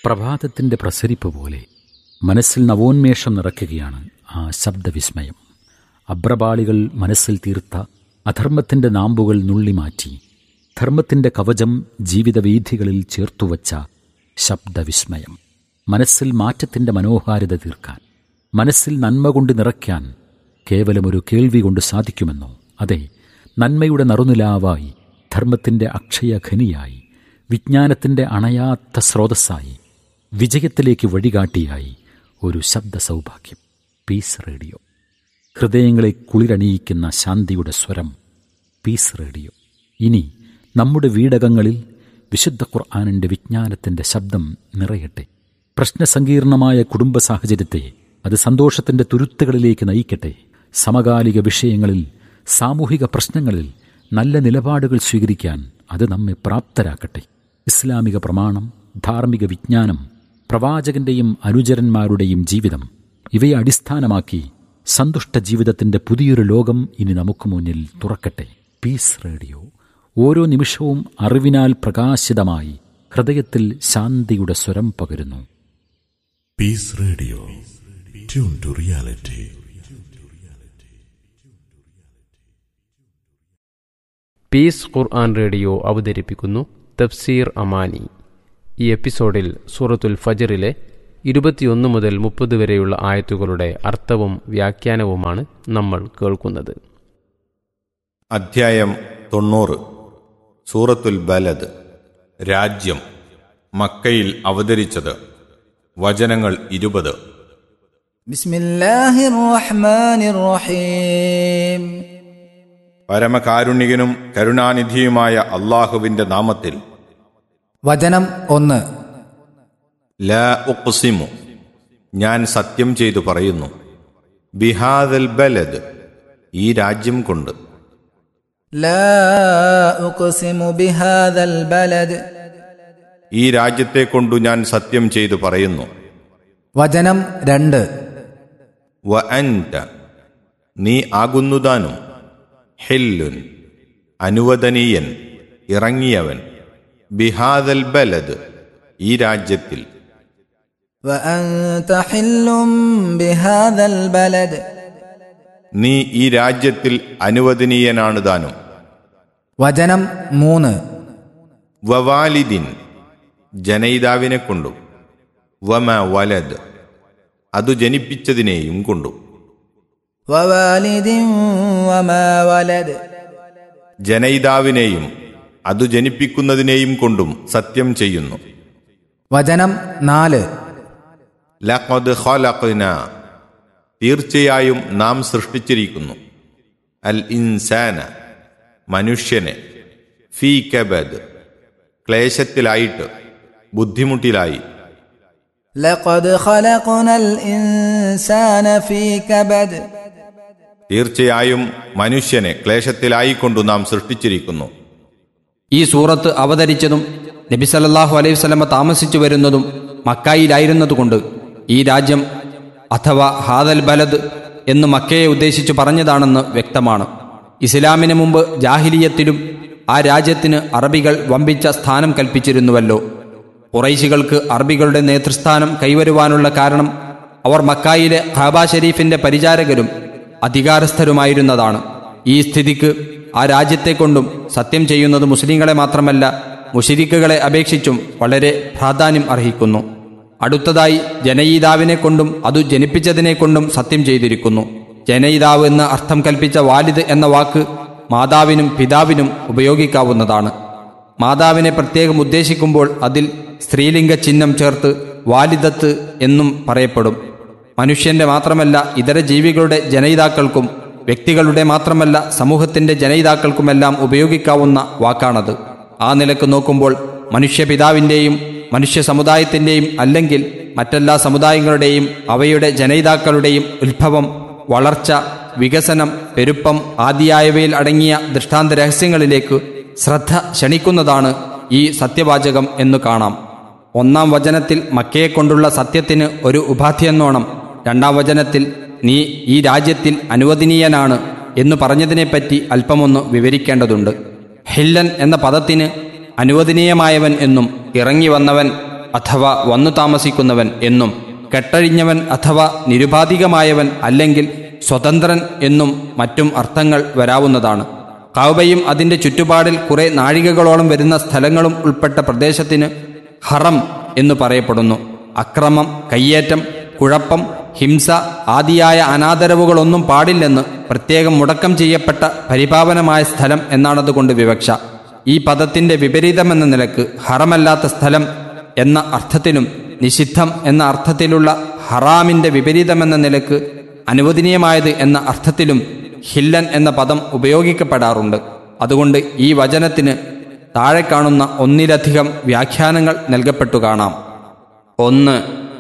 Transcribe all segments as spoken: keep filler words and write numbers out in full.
പ്രഭാതത്തിൻ്റെ പ്രസരിപ്പ് പോലെ മനസ്സിൽ നവോന്മേഷം നിറയ്ക്കുകയാണ് ആ ശബ്ദവിസ്മയം. അബ്രപാളികൾ മനസ്സിൽ തീർത്ത അധർമ്മത്തിൻ്റെ നാമ്പുകൾ നുള്ളിമാറ്റി ധർമ്മത്തിൻ്റെ കവചം ജീവിതവീഥികളിൽ ചേർത്തുവച്ച ശബ്ദവിസ്മയം. മനസ്സിൽ മാറ്റത്തിൻ്റെ മനോഹാരിത തീർക്കാൻ, മനസ്സിൽ നന്മ കൊണ്ട് നിറയ്ക്കാൻ കേവലമൊരു കേൾവി കൊണ്ട് സാധിക്കുമെന്നോ? അതെ, നന്മയുടെ നറുനിലാവായി, ധർമ്മത്തിൻ്റെ അക്ഷയഖനിയായി, വിജ്ഞാനത്തിൻ്റെ അണയാത്ത സ്രോതസ്സായി, വിജയത്തിലേക്ക് വഴികാട്ടിയായി ഒരു ശബ്ദ സൗഭാഗ്യം. പീസ് റേഡിയോ, ഹൃദയങ്ങളെ കുളിരണിയിക്കുന്ന ശാന്തിയുടെ സ്വരം. Piece radio. ഇനി നമ്മുടെ വീടകങ്ങളിൽ വിശുദ്ധ ഖുർആനിൻ്റെ വിജ്ഞാനത്തിൻ്റെ ശബ്ദം നിറയട്ടെ. പ്രശ്നസങ്കീർണമായ കുടുംബ സാഹചര്യത്തെ അത് സന്തോഷത്തിൻ്റെ തുരുത്തുകളിലേക്ക് നയിക്കട്ടെ. സമകാലിക വിഷയങ്ങളിൽ, സാമൂഹിക പ്രശ്നങ്ങളിൽ നല്ല നിലപാടുകൾ സ്വീകരിക്കാൻ അത് നമ്മെ പ്രാപ്തരാക്കട്ടെ. ഇസ്ലാമിക പ്രമാണം, ധാർമ്മിക വിജ്ഞാനം, പ്രവാചകന്റെയും അനുചരന്മാരുടെയും ജീവിതം, ഇവയെ അടിസ്ഥാനമാക്കി സന്തുഷ്ട ജീവിതത്തിൻ്റെ പുതിയൊരു ലോകം ഇനി നമുക്ക് മുന്നിൽ തുറക്കട്ടെ. പീസ് റേഡിയോ ഓരോ നിമിഷവും അറിവിനാൽ പ്രകാശിതമായി ഹൃദയത്തിൽ ശാന്തിയുടെ സ്വരം പകരുന്നു. Piece radio, tune to reality. Piece Quran radio അവതരിപ്പിക്കുന്നു തഫ്സീർ അമാനി. ഈ എപ്പിസോഡിൽ സൂറത്തുൽ ഫജ്റിലെ ഇരുപത്തിയൊന്ന് മുതൽ മുപ്പത് വരെയുള്ള ആയത്തുകളുടെ അർത്ഥവും വ്യാഖ്യാനവുമാണ് നമ്മൾ കേൾക്കുന്നത്. അധ്യായം തൊണ്ണൂറ്. സൂറത്തുൽ ബലദ്. രാജ്യം. മക്കയിൽ അവതരിച്ചത്. വചനങ്ങൾ ഇരുപത്. ബിസ്മില്ലാഹിർ റഹ്മാനിർ റഹീം. പരമകാരുണികനും കരുണാനിധിയുമായ അല്ലാഹുവിന്റെ നാമത്തിൽ. വചനം ഒന്ന്. ലാ ഉഖ്സിമു, ഞാൻ സത്യം ചെയ്തു പറയുന്നു. ബിഹാദൽ ബലദ്, ഈ രാജ്യം കൊണ്ട്. ലാ ഉഖ്സിമു ബിഹാദൽ ബലദ്, ഈ രാജ്യത്തെ കൊണ്ടു ഞാൻ സത്യം ചെയ്തു പറയുന്നു. വചനം രണ്ട്. വ അൻത, നീ ആകുന്നുതാനും. ഹില്ലുൻ, അനുവദനീയൻ, ഇറങ്ങിയവൻ. ബിഹാദൽ ബലദ്, ഈ രാജ്യത്തിൽ. വ അൻത ഹില്ലും ബിഹാദൽ ബലദ്, നീ ഈ രാജ്യത്തിൽ അനുവദനീയനാണ് താനും. വചനം മൂന്ന്. വവാലിദിൻ, ജനയിതാവിനെ കൊണ്ടും. വമ വലദ്, അതു ജനിപ്പിച്ചതിനെയും കൊണ്ടും. വവാലിദിൻ വമാ വലദ്, ജനയിതാവിനെയും അതു ജനിപ്പിക്കുന്നതിനെയും കൊണ്ടും സത്യം ചെയ്യുന്നു. വചനം നാല്. ലഖദ് ഖലഖ്നാ, തീർച്ചയായും നാം സൃഷ്ടിച്ചിരിക്കുന്നു. അൽ ഇൻസാന, മനുഷ്യനെ. ഫീ കബദ്, ക്ലേശത്തിലായിട്ട്, ബുദ്ധിമുട്ടിലായി. ലഖദ് ഖലഖ്നൽ ഇൻസാന ഫീ കബദ്, തീർച്ചയായും മനുഷ്യനെ ക്ലേശത്തിലായിക്കൊണ്ടു നാം സൃഷ്ടിച്ചിരിക്കുന്നു. ഈ സൂറത്ത് അവതരിച്ചതും നബി സല്ലല്ലാഹു അലൈഹി വസല്ലമ താമസിച്ചു വരുന്നതും മക്കയിലായിരുന്നതുകൊണ്ട് ഈ രാജ്യം അഥവാ ഹാദൽ ബലദ് എന്ന് മക്കയെ ഉദ്ദേശിച്ചു പറഞ്ഞതാണെന്ന് വ്യക്തമാണ്. ഇസ്ലാമിന് മുമ്പ് ജാഹിലിയത്തിലും ആ രാജ്യത്തിന് അറബികൾ വമ്പിച്ച സ്ഥാനം കൽപ്പിച്ചിരുന്നുവല്ലോ. ഖുറൈശികൾക്ക് അറബികളുടെ നേതൃസ്ഥാനം കൈവരുവാനുള്ള കാരണം അവർ മക്കായിലെ കഅബ ഷരീഫിന്റെ പരിചാരകരും അധികാരസ്ഥരുമായിരുന്നതാണ്. ഈ സ്ഥിതിക്ക് ആ രാജ്യത്തെക്കൊണ്ടും സത്യം ചെയ്യുന്നത് മുസ്ലിങ്ങളെ മാത്രമല്ല മുശ്രിക്കുകളെ അപേക്ഷിച്ചും വളരെ പ്രാധാന്യം അർഹിക്കുന്നു. അടുത്തതായി ജനയിതാവിനെ കൊണ്ടും അതു ജനിപ്പിച്ചതിനെ കൊണ്ടും സത്യം ചെയ്തിരിക്കുന്നു. ജനയിതാവ് എന്ന് അർത്ഥം കൽപ്പിച്ച വാലിദ് എന്ന വാക്ക് മാതാവിനും പിതാവിനും ഉപയോഗിക്കാവുന്നതാണ്. മാതാവിനെ പ്രത്യേകം ഉദ്ദേശിക്കുമ്പോൾ അതിൽ സ്ത്രീലിംഗ ചിഹ്നം ചേർത്ത് വാലിദത്ത് എന്നും പറയപ്പെടും. മനുഷ്യന്റെ മാത്രമല്ല ഇതര ജീവികളുടെ ജനയിതാക്കൾക്കും വ്യക്തികളുടെ മാത്രമല്ല സമൂഹത്തിന്റെ ജനയിതാക്കൾക്കുമെല്ലാം ഉപയോഗിക്കാവുന്ന വാക്കാണത്. ആ നിലക്ക് നോക്കുമ്പോൾ മനുഷ്യപിതാവിൻ്റെയും മനുഷ്യ സമുദായത്തിൻ്റെയും അല്ലെങ്കിൽ മറ്റെല്ലാ സമുദായങ്ങളുടെയും അവയുടെ ജനയിതാക്കളുടെയും ഉത്ഭവം, വളർച്ച, വികസനം, പെരുപ്പം ആദിയായവയിൽ അടങ്ങിയ ദൃഷ്ടാന്ത രഹസ്യങ്ങളിലേക്ക് ശ്രദ്ധ ക്ഷണിക്കുന്നതാണ് ഈ സത്യവാചകം എന്നു കാണാം. ഒന്നാം വചനത്തിൽ മക്കയെക്കൊണ്ടുള്ള സത്യത്തിന് ഒരു ഉപാധിയെന്നോണം രണ്ടാം വചനത്തിൽ നീ ഈ രാജ്യത്തിൽ അനുവദനീയനാണ് എന്നു പറഞ്ഞതിനെപ്പറ്റി അല്പമൊന്ന് വിവരിക്കേണ്ടതുണ്ട്. ഹില്ലൻ എന്ന പദത്തിന് അനുവദനീയമായവൻ എന്നും ഇറങ്ങി വന്നവൻ അഥവാ വന്നു താമസിക്കുന്നവൻ എന്നും കെട്ടഴിഞ്ഞവൻ അഥവാ നിരുപാധികമായവൻ അല്ലെങ്കിൽ സ്വതന്ത്രൻ എന്നും മറ്റും അർത്ഥങ്ങൾ വരാവുന്നതാണ്. കഅബയും അതിൻ്റെ ചുറ്റുപാടിൽ കുറെ നാഴികകളോളം വരുന്ന സ്ഥലങ്ങളും ഉൾപ്പെട്ട പ്രദേശത്തിന് ഹറം എന്നു പറയപ്പെടുന്നു. അക്രമം, കയ്യേറ്റം, കുഴപ്പം, ഹിംസ ആദിയായ അനാദരവുകളൊന്നും പാടില്ലെന്ന് പ്രത്യേകം മുടക്കം ചെയ്യപ്പെട്ട പരിപാവനമായ സ്ഥലം എന്നാണതുകൊണ്ട് വിവക്ഷ. ഈ പദത്തിൻ്റെ വിപരീതമെന്ന നിലക്ക് ഹറമല്ലാത്ത സ്ഥലം എന്ന അർത്ഥത്തിലും നിഷിദ്ധം എന്ന അർത്ഥത്തിലുള്ള ഹറാമിൻ്റെ വിപരീതമെന്ന നിലക്ക് അനുവദനീയമായത് എന്ന അർത്ഥത്തിലും ഹില്ലൻ എന്ന പദം ഉപയോഗിക്കപ്പെടാറുണ്ട്. അതുകൊണ്ട് ഈ വചനത്തിന് താഴെ കാണുന്ന ഒന്നിലധികം വ്യാഖ്യാനങ്ങൾ നൽകപ്പെട്ടു കാണാം. ഒന്ന്,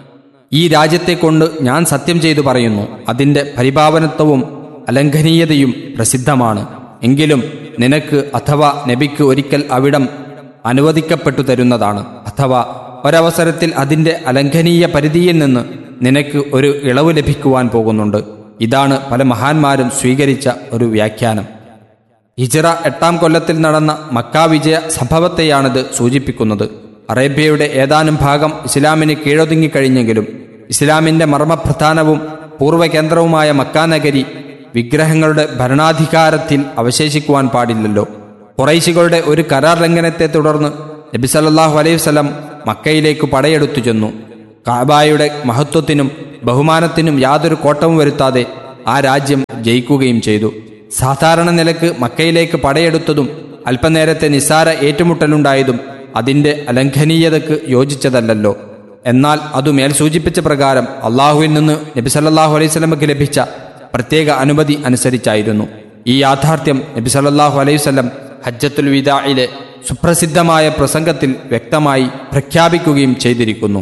ഈ രാജ്യത്തെക്കൊണ്ട് ഞാൻ സത്യം ചെയ്തു പറയുന്നു, അതിൻ്റെ പരിപാവനത്വവും അലംഘനീയതയും പ്രസിദ്ധമാണ്. എങ്കിലും നിനക്ക് അഥവാ നബിക്ക് ഒരിക്കൽ അവിടം അനുവദിക്കപ്പെട്ടു തരുന്നതാണ്. അഥവാ ഒരവസരത്തിൽ അതിൻ്റെ അലംഘനീയ പരിധിയിൽ നിന്ന് നിനക്ക് ഒരു ഇളവ് ലഭിക്കുവാൻ പോകുന്നുണ്ട്. ഇതാണ് പല മഹാന്മാരും സ്വീകരിച്ച ഒരു വ്യാഖ്യാനം. ഹിജ്റ എട്ടാം കൊല്ലത്തിൽ നടന്ന മക്കാ വിജയ സംഭവത്തെയാണിത് സൂചിപ്പിക്കുന്നത്. അറേബ്യയുടെ ഏതാനും ഭാഗം ഇസ്ലാമിന് കീഴൊതുങ്ങിക്കഴിഞ്ഞെങ്കിലും ഇസ്ലാമിൻ്റെ മർമ്മപ്രധാനവും പൂർവ്വകേന്ദ്രവുമായ മക്കാ നഗരി വിഗ്രഹങ്ങളുടെ ഭരണാധികാരത്തിൽ അവശേഷിക്കുവാൻ പാടില്ലല്ലോ. ഖുറൈശികളുടെ ഒരു കരാർ ലംഘനത്തെ തുടർന്ന് നബി സല്ലല്ലാഹു അലൈഹി വസല്ലം മക്കയിലേക്ക് പടയെടുത്തു ചെന്നു. കഅബയുടെ മഹത്വത്തിനും ബഹുമാനത്തിനും യാതൊരു കോട്ടവും വരുത്താതെ ആ രാജ്യം ജയിക്കുകയും ചെയ്തു. സാധാരണ നിലക്ക് മക്കയിലേക്ക് പടയെടുത്തതും അല്പനേരത്തെ നിസ്സാര ഏറ്റുമുട്ടലുണ്ടായതും അതിൻ്റെ അലംഘനീയതയ്ക്ക് യോജിച്ചതല്ലല്ലോ. എന്നാൽ അതു മേൽ സൂചിപ്പിച്ച പ്രകാരം അള്ളാഹുവിൽ നിന്ന് നബി സല്ലല്ലാഹു അലൈഹി വസല്ലമക്ക് ലഭിച്ച പ്രത്യേക അനുമതി അനുസരിച്ചായിരുന്നു. ഈ യാഥാർത്ഥ്യം നബി സല്ലല്ലാഹു അലൈഹി വസല്ലം ഹജ്ജത്തുൽ വിദാഇലെ സുപ്രസിദ്ധമായ പ്രസംഗത്തിൽ വ്യക്തമായി പ്രഖ്യാപിക്കുകയും ചെയ്തിരിക്കുന്നു.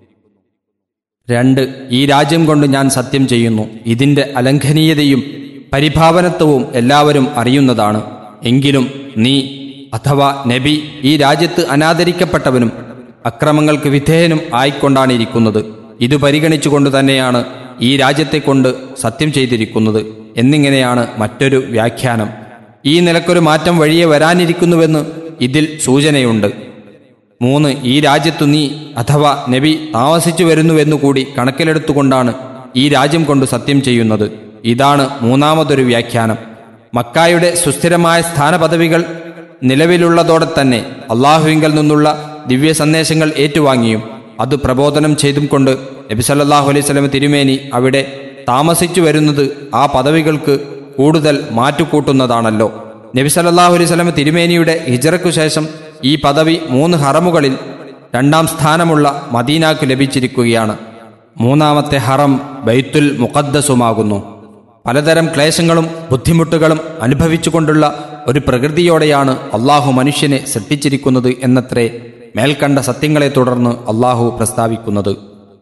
രണ്ട്, ഈ രാജ്യം കൊണ്ട് ഞാൻ സത്യം ചെയ്യുന്നു, ഇതിൻ്റെ അലംഘനീയതയും പരിഭാവനത്വവും എല്ലാവരും അറിയുന്നതാണ്. എങ്കിലും നീ അഥവാ നബി ഈ രാജ്യത്ത് അനാദരിക്കപ്പെട്ടവനും അക്രമങ്ങൾക്ക് വിധേയനും ആയിക്കൊണ്ടാണ് ഇരിക്കുന്നത്. ഇത് പരിഗണിച്ചുകൊണ്ട് തന്നെയാണ് ഈ രാജ്യത്തെക്കൊണ്ട് സത്യം ചെയ്തിരിക്കുന്നത് എന്നിങ്ങനെയാണ് മറ്റൊരു വ്യാഖ്യാനം. ഈ നിലക്കൊരു മാറ്റം വഴിയെ വരാനിരിക്കുന്നുവെന്ന് ഇതിൽ സൂചനയുണ്ട്. മൂന്ന്, ഈ രാജ്യത്തു നീ അഥവാ നബി താമസിച്ചു വരുന്നുവെന്നുകൂടി കണക്കിലെടുത്തുകൊണ്ടാണ് ഈ രാജ്യം കൊണ്ട് സത്യം ചെയ്യുന്നത്. ഇതാണ് മൂന്നാമതൊരു വ്യാഖ്യാനം. മക്കായുടെ സുസ്ഥിരമായ സ്ഥാനപദവികൾ നിലവിലുള്ളതോടെ തന്നെ അള്ളാഹുവിങ്കൽ നിന്നുള്ള ദിവ്യ സന്ദേശങ്ങൾ ഏറ്റുവാങ്ങിയും അത് പ്രബോധനം ചെയ്തും കൊണ്ട് നബി സല്ലല്ലാഹു അലൈഹി വസല്ലം തിരുമേനി അവിടെ താമസിച്ചു വരുന്നത് ആ പദവികൾക്ക് കൂടുതൽ മാറ്റുകൂട്ടുന്നതാണല്ലോ. നബി സല്ലല്ലാഹു അലൈഹി വസല്ലം തിരുമേനിയുടെ ഹിജ്റയ്ക്കു ശേഷം ഈ പദവി മൂന്ന് ഹറമുകളിൽ രണ്ടാം സ്ഥാനമുള്ള മദീനക്ക് ലഭിച്ചിരിക്കുകയാണ്. മൂന്നാമത്തെ ഹറം ബൈത്തുൽ മുഖദ്ദസുമാകുന്നു. പലതരം ക്ലേശങ്ങളും ബുദ്ധിമുട്ടുകളും അനുഭവിച്ചുകൊണ്ടുള്ള ഒരു പ്രകൃതിയോടെയാണ് അള്ളാഹു മനുഷ്യനെ സൃഷ്ടിച്ചിരിക്കുന്നത് എന്നത്രേ മേൽക്കണ്ട സത്യങ്ങളെ തുടർന്ന് അള്ളാഹു പ്രസ്താവിക്കുന്നത്.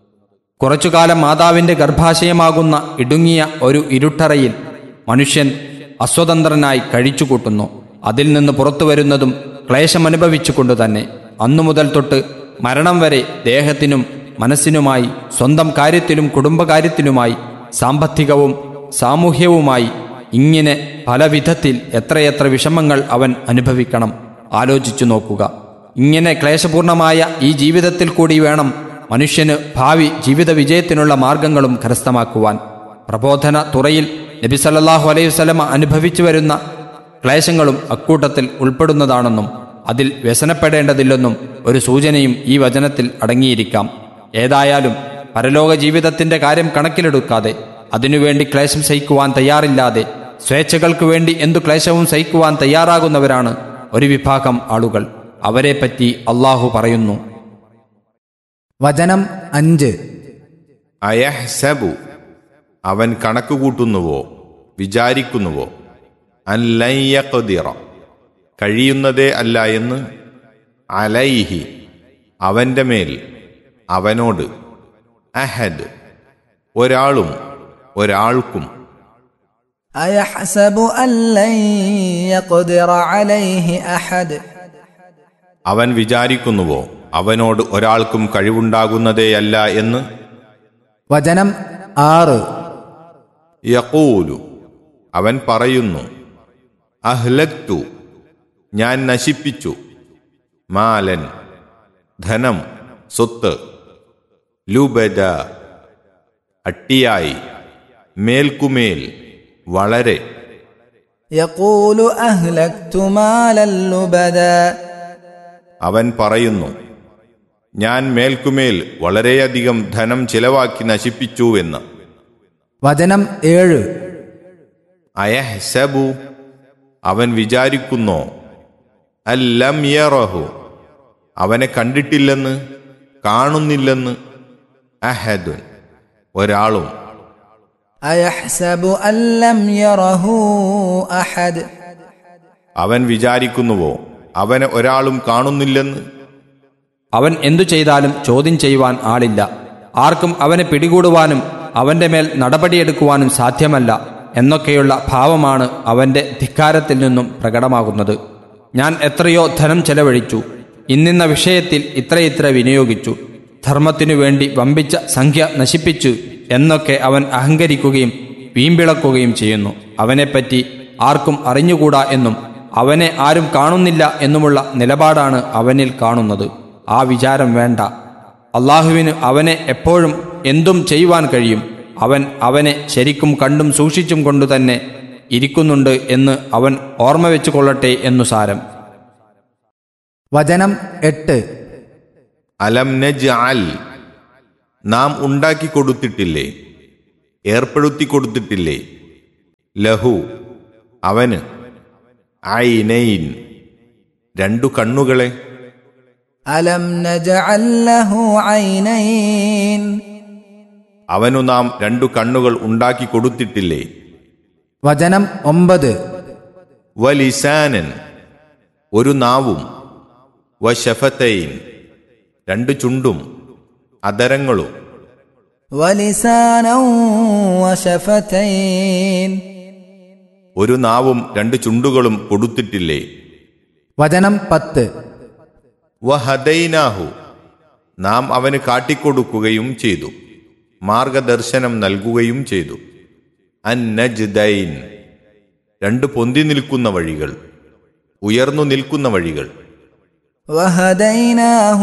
കുറച്ചുകാലം മാതാവിൻ്റെ ഗർഭാശയമാകുന്ന ഇടുങ്ങിയ ഒരു ഇരുട്ടറയിൽ മനുഷ്യൻ അസ്വതന്ത്രനായി കഴിച്ചുകൂട്ടുന്നു. അതിൽ നിന്ന് പുറത്തു വരുന്നതും ക്ലേശമനുഭവിച്ചുകൊണ്ട് തന്നെ അന്നു മുതൽ തൊട്ട് മരണം വരെ ദേഹത്തിനും മനസ്സിനുമായി സ്വന്തം കാര്യത്തിലും കുടുംബകാര്യത്തിലുമായി സാമ്പത്തികവും സാമൂഹ്യവുമായി ഇങ്ങനെ പല വിധത്തിൽ എത്രയെത്ര വിഷമങ്ങൾ അവൻ അനുഭവിക്കണം. ആലോചിച്ചു നോക്കുക. ഇങ്ങനെ ക്ലേശപൂർണമായ ഈ ജീവിതത്തിൽ കൂടി വേണം മനുഷ്യന് ഭാവി ജീവിത വിജയത്തിനുള്ള മാർഗങ്ങളും കരസ്ഥമാക്കുവാൻ. പ്രബോധന തുറയിൽ നബി സല്ലല്ലാഹു അലൈഹി വസല്ലം അനുഭവിച്ചു വരുന്ന ക്ലേശങ്ങളും അക്കൂട്ടത്തിൽ ഉൾപ്പെടുന്നതാണെന്നും അതിൽ വ്യസനപ്പെടേണ്ടതില്ലെന്നും ഒരു സൂചനയും ഈ വചനത്തിൽ അടങ്ങിയിരിക്കാം. ഏതായാലും പരലോക ജീവിതത്തിന്റെ കാര്യം കണക്കിലെടുക്കാതെ അതിനുവേണ്ടി ക്ലേശം സഹിക്കുവാൻ തയ്യാറില്ലാതെ സ്വേച്ഛകൾക്ക് വേണ്ടി എന്തു ക്ലേശവും സഹിക്കുവാൻ തയ്യാറാകുന്നവരാണ് ഒരു വിഭാഗം ആളുകൾ. അവരെപ്പറ്റി അള്ളാഹു പറയുന്നു. വചനം അഞ്ച്. അയഹ്സബു, അവൻ കണക്കുകൂട്ടുന്നുവോ വിചാരിക്കുന്നുവോ, അൻ ലൻ യഖ്ദിറ, കഴിയുന്നതേ അല്ല എന്ന്, അലൈഹി, അവൻ്റെ മേൽ, അവനോട്, അഹദ്, ഒരാളും ഒരാൾക്കും, അയഹ്സബു അൻ ലൻ യഖ്ദിറ അലൈഹി അഹദ്, അവൻ വിചാരിക്കുന്നുവോ അവനോട് ഒരാൾക്കും കഴിവുണ്ടാകുന്നതേയല്ല എന്ന്. വചനം ആറ്. യഖൂലു, അവൻ പറയുന്നു, അഹ്ലക്തു, ഞാൻ നശിപ്പിച്ചു, മാലൻ, ധനം, സ്വത്ത്. ലുബദ അട്ടിയായി, മേൽക്കുമേൽ, വളരെ. يقول أهلكت مالا لبدا അവൻ പറയുന്നു, ഞാൻ മേൽക്കുമേൽ വളരെയധികം ധനം ചിലവാക്കി നശിപ്പിച്ചുവെന്ന്. വചനം ഏഴ്. അയഹ്സബു അവൻ വിചാരിക്കുന്നോ, അല്ലം യറഹു അവനെ കണ്ടിട്ടില്ലെന്ന്, കാണുന്നില്ലെന്ന്, അഹദുൻ ഒരാളും. أيحسب أن لم يره أحد അവൻ വിചാരിക്കുന്നുവോ, അവനെ ഒരാളും കാണുന്നില്ലെന്ന്. അവൻ എന്തു ചെയ്താലും ചോദ്യം ചെയ്യുവാൻ ആളില്ല. ആർക്കും അവനെ പിടികൂടുവാനും അവന്റെ മേൽ നടപടിയെടുക്കുവാനും സാധ്യമല്ല എന്നൊക്കെയുള്ള ഭാവമാണ് അവന്റെ ധിക്കാരത്തിൽ നിന്നും പ്രകടമാകുന്നത്. ഞാൻ എത്രയോ ധനം ചെലവഴിച്ചു, ഇന്നിന്ന വിഷയത്തിൽ ഇത്രയിത്ര വിനിയോഗിച്ചു, ധർമ്മത്തിനു വേണ്ടി വമ്പിച്ച സംഖ്യ നശിപ്പിച്ചു എന്നൊക്കെ അവൻ അഹങ്കരിക്കുകയും വീമ്പിളക്കുകയും ചെയ്യുന്നു. അവനെപ്പറ്റി ആർക്കും അറിഞ്ഞുകൂടാ എന്നും അവനെ ആരും കാണുന്നില്ല എന്നുമുള്ള നിലപാടാണ് അവനിൽ കാണുന്നത്. ആ വിചാരം വേണ്ട. അള്ളാഹുവിന് അവനെ എപ്പോഴും എന്തും ചെയ്യുവാൻ കഴിയും. അവൻ അവനെ ശരിക്കും കണ്ടും സൂക്ഷിച്ചും കൊണ്ടു തന്നെ ഇരിക്കുന്നുണ്ട് എന്ന് അവൻ ഓർമ്മ വെച്ചു കൊള്ളട്ടെ എന്നു സാരം. വചനം എട്ട്. അലം നജ്അൽ നാം ഉണ്ടാക്കി കൊടുത്തിട്ടില്ലേ, ഏർപ്പെടുത്തി കൊടുത്തിട്ടില്ലേ, ലഹു അവന്, ഐനൈൻ രണ്ടു കണ്ണുകളെ. ألم نجعل له عينين അവനു നാം രണ്ടു കണ്ണുകൾ ഉണ്ടാക്കി കൊടുത്തിട്ടില്ലേ. വചനം ഒമ്പത്. വലിസാനൻ ഒരു നാവും, വശഫതൈൻ രണ്ടു ചുണ്ടും അധരങ്ങളും. ولسانا وشفتين ഒരു നാവും രണ്ടു ചുണ്ടുകളും കൊടുത്തിട്ടില്ലേ. വചനം പത്ത്. വഹദൈനാഹു നാം അവന് കാട്ടിക്കൊടുക്കുകയും ചെയ്തു, മാർഗദർശനം നൽകുകയും ചെയ്തു. അന്നജ്ദൈൻ രണ്ട് പൊന്തി നിൽക്കുന്ന വഴികൾ, ഉയർന്നു നിൽക്കുന്ന വഴികൾ. وهديناه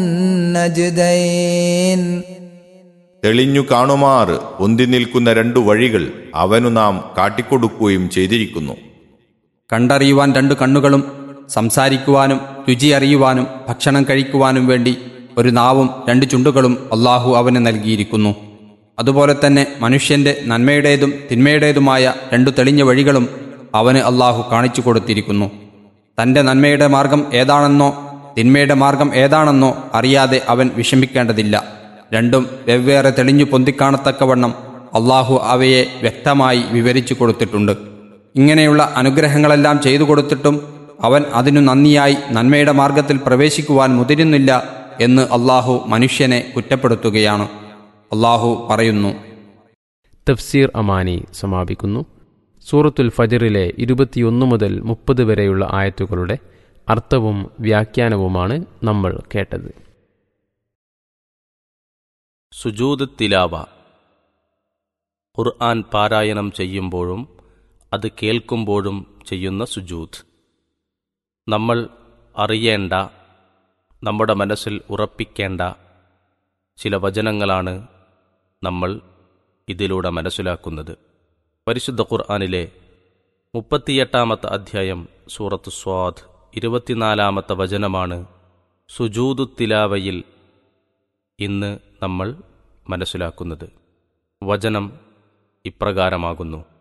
النجدين തെളിഞ്ഞു കാണുമാറ് പൊന്തി നിൽക്കുന്ന രണ്ടു വഴികൾ അവനു നാം കാട്ടിക്കൊടുക്കുകയും ചെയ്തിരിക്കുന്നു. കണ്ടറിയുവാൻ രണ്ടു കണ്ണുകളും, സംസാരിക്കുവാനും രുചി അറിയുവാനും ഭക്ഷണം കഴിക്കുവാനും വേണ്ടി ഒരു നാവും രണ്ട് ചുണ്ടുകളും അള്ളാഹു അവന് നൽകിയിരിക്കുന്നു. അതുപോലെ തന്നെ മനുഷ്യന്റെ നന്മയുടേതും തിന്മയുടേതുമായ രണ്ടു തെളിഞ്ഞ വഴികളും അവന് അള്ളാഹു കാണിച്ചു കൊടുത്തിരിക്കുന്നു. തന്റെ നന്മയുടെ മാർഗം ഏതാണെന്നോ തിന്മയുടെ മാർഗം ഏതാണെന്നോ അറിയാതെ അവൻ വിഷമിക്കേണ്ടതില്ല. രണ്ടും വെവ്വേറെ തെളിഞ്ഞു പൊന്തിക്കാണത്തക്കവണ്ണം അള്ളാഹു അവയെ വ്യക്തമായി വിവരിച്ചു കൊടുത്തിട്ടുണ്ട്. ഇങ്ങനെയുള്ള അനുഗ്രഹങ്ങളെല്ലാം ചെയ്തു കൊടുത്തിട്ടും അവൻ അതിനു നന്ദിയായി നന്മയുടെ മാർഗത്തിൽ പ്രവേശിക്കുവാൻ മുതിരുന്നില്ല എന്ന് അള്ളാഹു മനുഷ്യനെ കുറ്റപ്പെടുത്തുകയാണ്. അള്ളാഹു പറയുന്നു. തഫ്സീർ അമാനി സമാപിക്കുന്നു. സൂറത്തുൽ ഫജ്റിലെ ഇരുപത്തിയൊന്ന് മുതൽ മുപ്പത് വരെയുള്ള ആയത്തുകളുടെ അർത്ഥവും വ്യാഖ്യാനവുമാണ് നമ്മൾ കേട്ടത്. സുജൂദ് തിലാവ, ഖുർആൻ പാരായണം ചെയ്യുമ്പോഴും അത് കേൾക്കുമ്പോഴും ചെയ്യുന്ന സുജൂദ്. നമ്മൾ അറിയേണ്ട, നമ്മുടെ മനസ്സിൽ ഉറപ്പിക്കേണ്ട ചില വചനങ്ങളാണ് നമ്മൾ ഇതിലൂടെ മനസ്സിലാക്കുന്നത്. പരിശുദ്ധ ഖുർആനിലെ മുപ്പത്തിയെട്ടാമത്തെ അധ്യായം സൂറത്ത് സ്വാദ് ഇരുപത്തിനാലാമത്തെ വചനമാണ് സുജൂദു തിലാവയിൽ ഇന്ന് നമ്മൾ മനസ്സിലാക്കുന്നത്. വചനം ഇപ്രകാരമാകുന്നു: